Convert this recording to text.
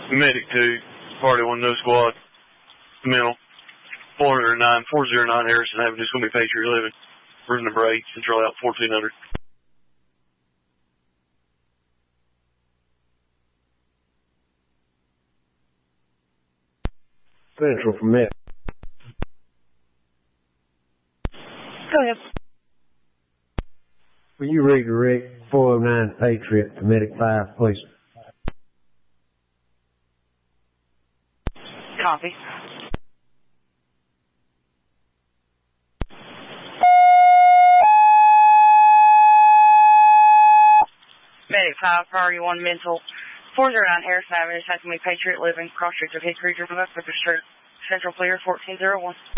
Medic 2, Party 1, no squad, mental, 409 Harrison Avenue, it's going to be Patriot 11, room number 8, Central out 1400. Central from Medic. Go ahead. Will you redirect 409 Patriot to Medic 5, please? Copy. Medic 5, Priority 1, mental, 409 Harrison Avenue, has to be Patriot 11, cross streets of Hickory, driven up with the Central clear, 1401.